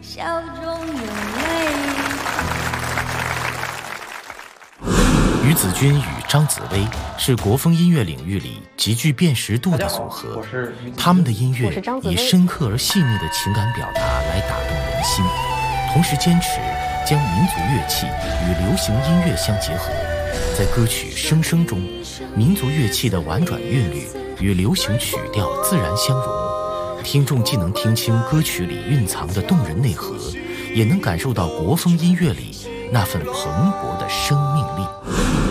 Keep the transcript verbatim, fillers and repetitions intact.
笑中有泪。 于子君与张紫薇是国风音乐领域里极具辨识度的组合，他们的音乐以深刻而细腻的情感表达来打动人心，同时坚持将民族乐器与流行音乐相结合，在歌曲《声声》中，民族乐器的婉转韵律与流行曲调自然相融，听众既能听清歌曲里蕴藏的动人内核，也能感受到国风音乐里那份蓬勃的生命力。